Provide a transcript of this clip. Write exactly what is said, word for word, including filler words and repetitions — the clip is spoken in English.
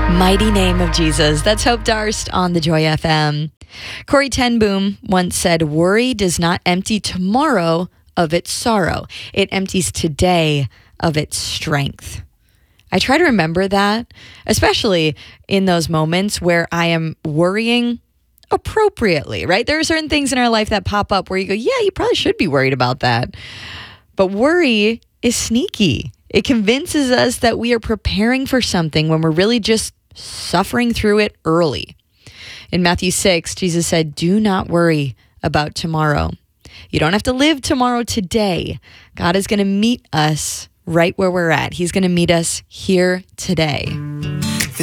Mighty name of Jesus. That's Hope Darst on the Joy F M. Corrie ten Boom once said, worry does not empty tomorrow of its sorrow. It empties today of its strength. I try to remember that, especially in those moments where I am worrying appropriately, right? There are certain things in our life that pop up where you go, yeah, you probably should be worried about that. But worry is sneaky. It convinces us that we are preparing for something when we're really just suffering through it early. In Matthew six, Jesus said, do not worry about tomorrow. You don't have to live tomorrow today. God is going to meet us right where we're at. He's going to meet us here today.